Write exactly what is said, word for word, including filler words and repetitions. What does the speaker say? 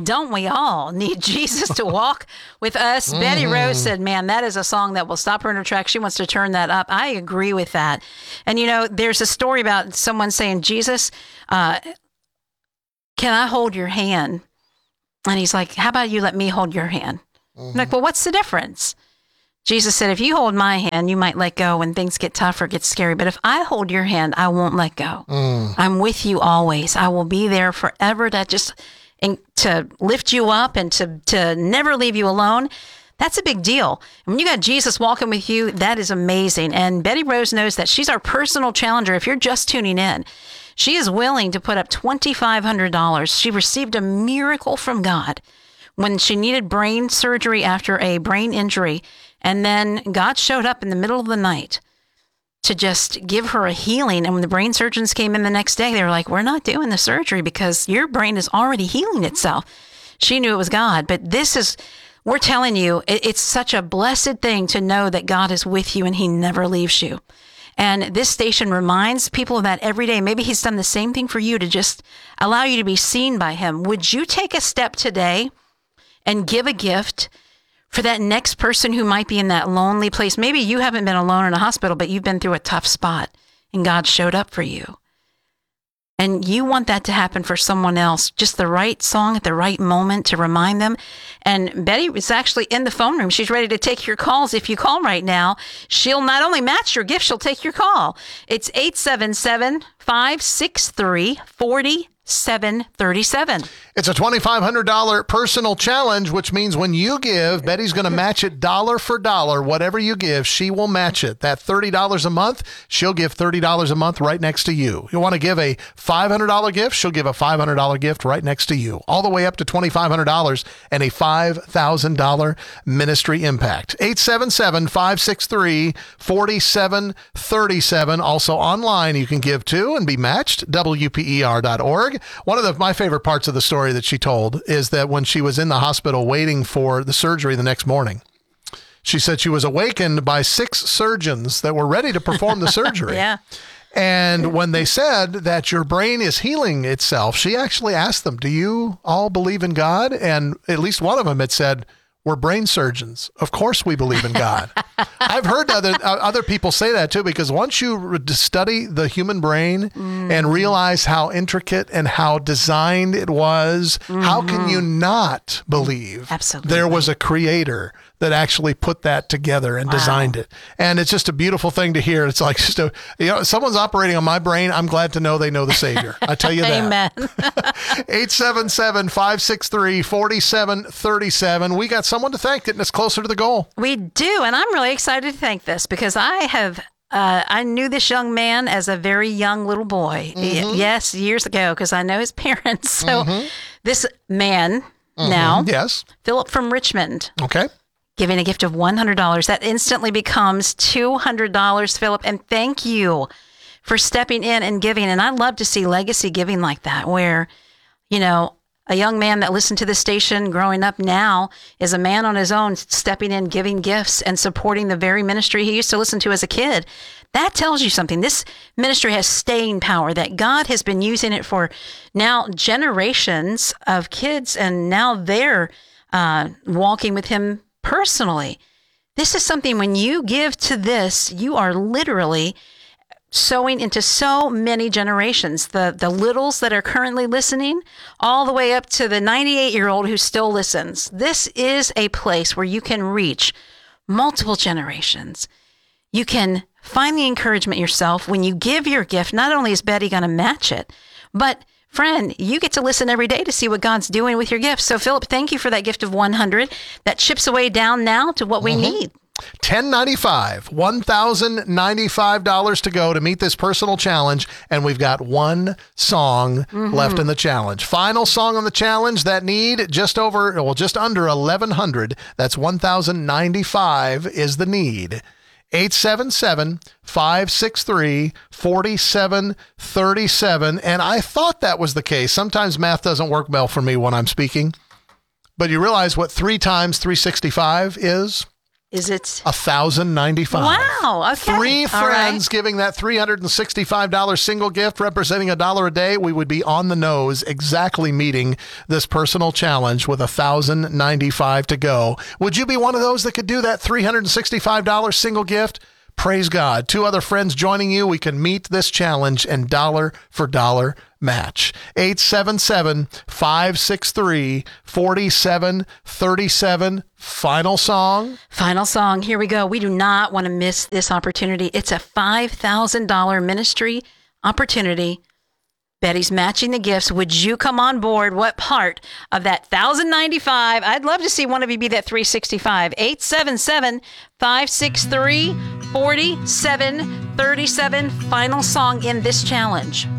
don't we all need Jesus to walk with us? Mm. Betty Rose said, man, that is a song that will stop her in her tracks. She wants to turn that up. I agree with that. And, you know, there's a story about someone saying, Jesus, uh, can I hold your hand? And he's like, how about you let me hold your hand? Mm-hmm. I'm like, well, what's the difference? Jesus said, if you hold my hand, you might let go when things get tough or get scary. But if I hold your hand, I won't let go. Mm. I'm with you always. I will be there forever to just and to lift you up and to, to never leave you alone. That's a big deal. When you got Jesus walking with you, that is amazing. And Betty Rose knows that she's our personal challenger. If you're just tuning in, she is willing to put up twenty-five hundred dollars. She received a miracle from God when she needed brain surgery after a brain injury. And then God showed up in the middle of the night to just give her a healing. And when the brain surgeons came in the next day, they were like, we're not doing the surgery because your brain is already healing itself. She knew it was God. But this is, we're telling you, it's such a blessed thing to know that God is with you and he never leaves you. And this station reminds people of that every day. Maybe he's done the same thing for you to just allow you to be seen by him. Would you take a step today and give a gift for that next person who might be in that lonely place? Maybe you haven't been alone in a hospital, but you've been through a tough spot and God showed up for you. And you want that to happen for someone else, just the right song at the right moment to remind them. And Betty is actually in the phone room. She's ready to take your calls. If you call right now, she'll not only match your gift, she'll take your call. It's eight seven seven, five six three, four seven three seven. It's a twenty-five hundred dollars personal challenge, which means when you give, Betty's going to match it dollar for dollar. Whatever you give, she will match it. That thirty dollars a month, she'll give thirty dollars a month right next to you. You want to give a five hundred dollars gift, she'll give a five hundred dollars gift right next to you. All the way up to twenty-five hundred dollars and a five thousand dollars ministry impact. eight seven seven, five six three, four seven three seven. Also online, you can give to and be matched, W P E R dot org. One of the, my favorite parts of the story that she told is that when she was in the hospital waiting for the surgery the next morning, she said she was awakened by six surgeons that were ready to perform the surgery. Yeah. And when they said that your brain is healing itself, she actually asked them, do you all believe in God? And at least one of them had said, we're brain surgeons. Of course we believe in God. I've heard other uh, other people say that too, because once you re- study the human brain mm. and realize how intricate and how designed it was, mm-hmm. how can you not believe Absolutely. There was a creator that actually put that together and wow. designed it? And it's just a beautiful thing to hear. It's like, just a, you know, someone's operating on my brain. I'm glad to know they know the Savior. I tell you that. Amen. eight seven seven, five six three, four seven three seven. We got someone to thank getting us closer to the goal. We do. And I'm really excited to thank this because I have, uh, I knew this young man as a very young little boy. Mm-hmm. Yes, years ago, because I know his parents. So mm-hmm. this man mm-hmm. now, yes, Philip from Richmond. Okay. Giving a gift of one hundred dollars. That instantly becomes two hundred dollars, Philip. And thank you for stepping in and giving. And I love to see legacy giving like that, where, you know, a young man that listened to the station growing up now is a man on his own, stepping in, giving gifts and supporting the very ministry he used to listen to as a kid. That tells you something. This ministry has staying power, that God has been using it for now generations of kids, and now they're uh, walking with him personally. This is something, when you give to this, you are literally sowing into so many generations, the the littles that are currently listening, all the way up to the ninety-eight-year-old who still listens. This is a place where you can reach multiple generations. You can find the encouragement yourself. When you give your gift, not only is Betty going to match it, but friend, you get to listen every day to see what God's doing with your gift. So, Philip, thank you for that gift of one hundred dollars. That chips away down now to what we mm-hmm. need. ten ninety-five, one thousand ninety-five dollars to go to meet this personal challenge, and we've got one song mm-hmm. left in the challenge. Final song on the challenge. That need just over, well, just under eleven hundred. That's one thousand ninety-five is the need. eight seven seven, five six three, four seven three seven. And I thought that was the case. Sometimes math doesn't work well for me when I'm speaking, but you realize what three times three sixty-five is? Is it one thousand ninety-five dollars. Wow. Okay. Three All friends right. giving that three hundred sixty-five dollars single gift representing a dollar a day. We would be on the nose exactly meeting this personal challenge with one thousand ninety-five dollars to go. Would you be one of those that could do that three hundred sixty-five dollars single gift? Praise God. Two other friends joining you. We can meet this challenge and dollar for dollar match. eight seven seven, five six three, four seven three seven. Final song. Final song. Here we go. We do not want to miss this opportunity. It's a five thousand dollars ministry opportunity. Betty's matching the gifts. Would you come on board? What part of that one thousand ninety-five? I'd love to see one of you be that three hundred sixty-five. eight seven seven, five six three, four seven three seven. Final song in this challenge.